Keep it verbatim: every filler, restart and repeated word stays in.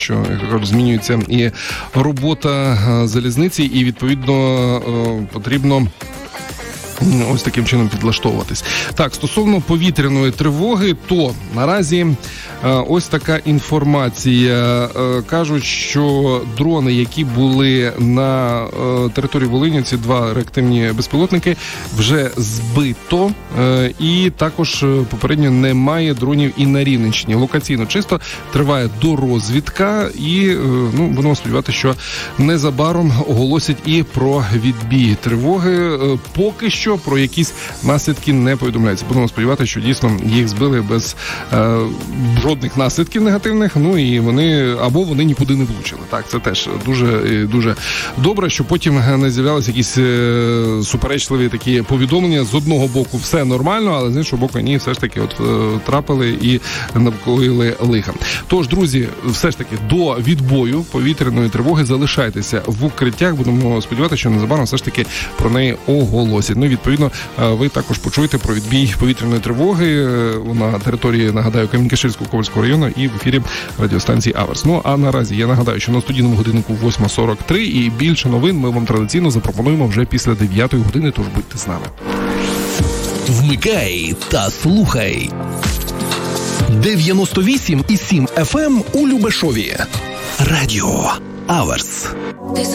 що, як кажуть, змінюється і робота залізниці, і, відповідно, потрібно ось таким чином підлаштовуватись. Так, стосовно повітряної тривоги, то наразі ось така інформація. Кажуть, що дрони, які були на території Волині, ці два реактивні безпілотники, вже збито. І також попередньо немає дронів і на Рівненщині. Локаційно чисто, триває дорозвідка і, ну, будемо сподіватися, що незабаром оголосять і про відбій тривоги. Поки що про якісь наслідки не повідомляється. Будемо сподіватися, що дійсно їх збили без е, жодних наслідків негативних, ну і вони, або вони нікуди не влучили. Так, це теж дуже, дуже добре, що потім не з'являлися якісь е, суперечливі такі повідомлення. З одного боку все нормально, але з іншого боку ні, все ж таки от е, трапили і навколили лиха. Тож, друзі, все ж таки до відбою повітряної тривоги залишайтеся в укриттях. Будемо сподіватися, що незабаром все ж таки про неї оголосять. Ну, відповідно, ви також почуєте про відбій повітряної тривоги на території, нагадаю, Камінь-Каширського Ковальського району і в ефірі радіостанції Аверс. Ну, а наразі я нагадаю, що на студійному годиннику восьма сорок три і більше новин ми вам традиційно запропонуємо вже після дев'ятої години, тож будьте з нами. Вмикай та слухай. дев'яносто вісім і сім еф ем у Любешові. Радіо Аверс.